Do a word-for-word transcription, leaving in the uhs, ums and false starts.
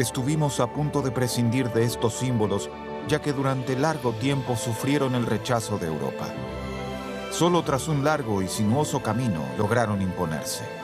Estuvimos a punto de prescindir de estos símbolos, ya que durante largo tiempo sufrieron el rechazo de Europa. Solo tras un largo y sinuoso camino lograron imponerse.